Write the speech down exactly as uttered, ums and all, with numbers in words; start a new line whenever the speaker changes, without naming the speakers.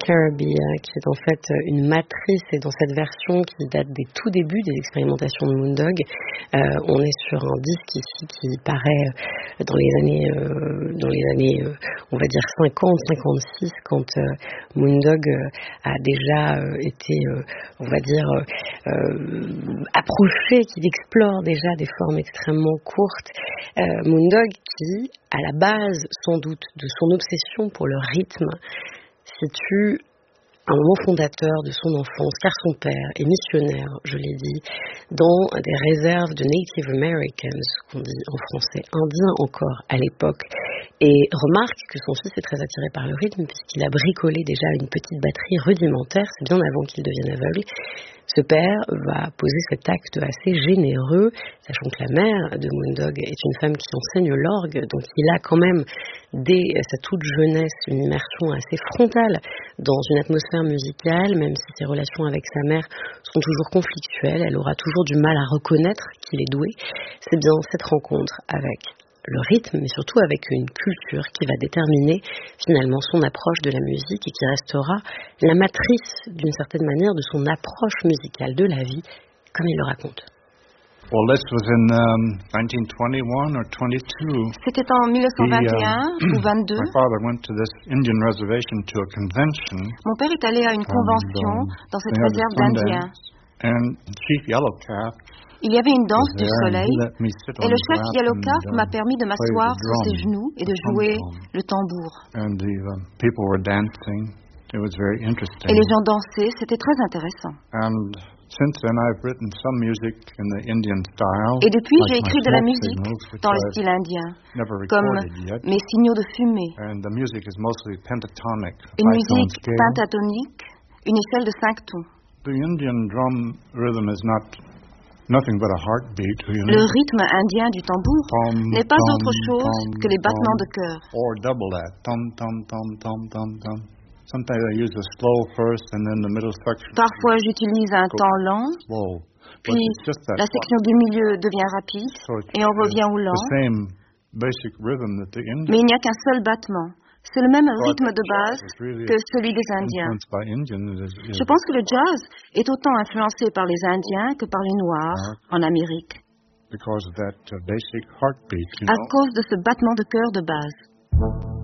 Caribbean, qui est en fait une matrice, et dans cette version qui date des tout débuts des expérimentations de Moondog, euh, on est sur un disque ici qui paraît dans les années, euh, dans les années, euh, on va dire cinquante, cinquante-six, quand euh, Moondog euh, a déjà euh, été, euh, on va dire, euh, approché, qu'il explore déjà des formes extrêmement courtes. Euh, Moondog qui, à la base, sans doute, de son obsession pour le rythme, situe un moment fondateur de son enfance, car son père est missionnaire, je l'ai dit, dans des réserves de Native Americans, qu'on dit en français, indiens encore à l'époque, et remarque que son fils est très attiré par le rythme puisqu'il a bricolé déjà une petite batterie rudimentaire, c'est bien avant qu'il devienne aveugle. Ce père va poser cet acte assez généreux, sachant que la mère de Moondog est une femme qui enseigne l'orgue, donc il a quand même, dès sa toute jeunesse, une immersion assez frontale dans une atmosphère musicale, même si ses relations avec sa mère sont toujours conflictuelles, elle aura toujours du mal à reconnaître qu'il est doué. C'est bien cette rencontre avec le rythme, mais surtout avec une culture qui va déterminer finalement son approche de la musique et qui restera la matrice d'une certaine manière de son approche musicale de la vie, comme il le raconte.
Well, this was in um, nineteen twenty-one or twenty-two.
C'était en mille neuf cent vingt et un
He, uh,
ou vingt-deux.
My father went to this Indian reservation to a convention.
Mon père est allé à une convention
and, um,
dans cette réserve d'Indiens.
And Chief Yellowcalf.
Il y avait une danse du soleil et le chef Yellowcalf
and, uh,
m'a permis de m'asseoir sur ses genoux et de jouer le tambour.
And the uh, people were dancing. It was very interesting.
Et les gens dansaient, c'était très intéressant.
And since then I've written some music in the Indian style.
Et depuis,
like
j'ai écrit de la musique
signals,
dans le
I've
style indien,
never
comme
yet.
mes signaux de fumée.
And the music is mostly pentatonic.
Une musique pentatonique, une échelle de cinq tons.
The Indian drum rhythm is not nothing but a heartbeat, you know?
Le rythme indien du tambour
Tom,
n'est pas
tom,
autre chose
tom,
que les battements
tom,
de cœur.
Or double that. Tom, tom, tom, tom, tom, tom. Sometimes I use the slow first and then the middle section.
Parfois, j'utilise un temps lent,
Slow.
puis la section du milieu devient rapide
So
et on revient au
the
lent.
same basic rhythm that the Indian
Mais il n'y a qu'un seul battement. C'est le même
So I
rythme
think
de base
jazz is really
que celui des Indiens.
influenced by Indian as- as-
Je pense que le jazz est autant influencé par les Indiens que par les Noirs en Amérique,
because of that uh, basic heartbeat, you
à
know?
cause de ce battement de cœur de base.